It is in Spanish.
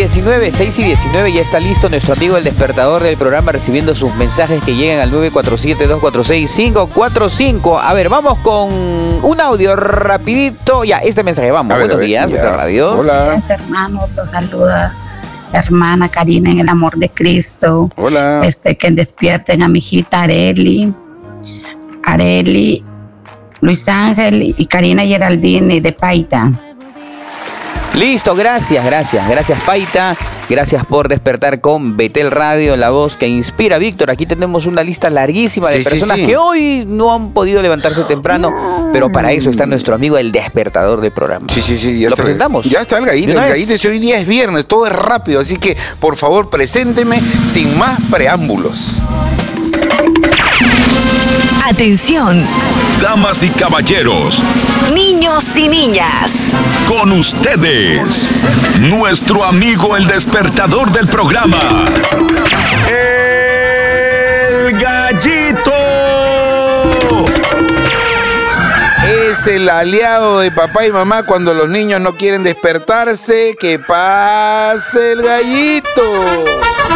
6:19, ya está listo nuestro amigo el despertador del programa recibiendo sus mensajes que llegan al 947-246-545. A ver, vamos con un audio rapidito. Ya, este mensaje, vamos. Buenos días, radio. Hola. Buenos días, hermanos, los saluda la hermana Karina en el amor de Cristo. Hola. Que despierten a mi hijita Areli, Luis Ángel y Karina Geraldine de Paita. Listo, gracias Paita, gracias por despertar con Betel Radio, la voz que inspira. Víctor, aquí tenemos una lista larguísima de personas que hoy no han podido levantarse temprano, pero para eso está nuestro amigo el despertador del programa. Sí, ¿Lo presentamos? Ya está el gallito, hoy día es viernes, todo es rápido, así que por favor presénteme sin más preámbulos. Atención, damas y caballeros, niños y niñas, con ustedes, nuestro amigo el despertador del programa, el Gallito. Es el aliado de papá y mamá cuando los niños no quieren despertarse. ¡Que pase el Gallito!